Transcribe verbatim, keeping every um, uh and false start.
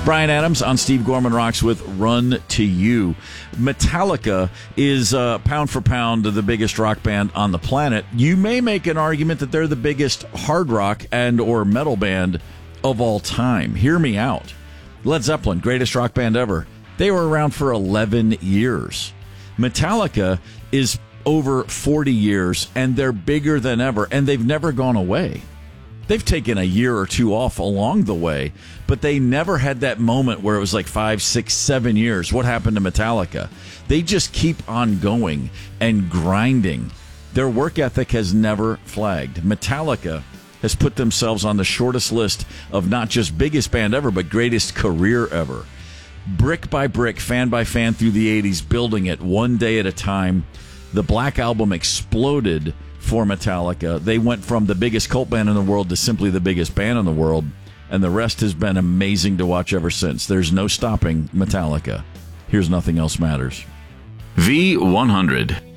Bryan Adams on Steve Gorman Rocks with Run to You. Metallica is uh, pound for pound the biggest rock band on the planet. You may make an argument that they're the biggest hard rock and or metal band of all time. Hear me out. Led Zeppelin, greatest rock band ever. They were around for eleven years. Metallica is over forty years, and they're bigger than ever, and they've never gone away. They've taken a year or two off along the way, but they never had that moment where it was like five, six, seven years. What happened to Metallica? They just keep on going and grinding. Their work ethic has never flagged. Metallica has put themselves on the shortest list of not just biggest band ever, but greatest career ever. Brick by brick, fan by fan through the eighties, building it one day at a time. The Black Album exploded for Metallica. They went from the biggest cult band in the world to simply the biggest band in the world, and the rest has been amazing to watch ever since. There's no stopping Metallica. Here's Nothing Else Matters. V one hundred.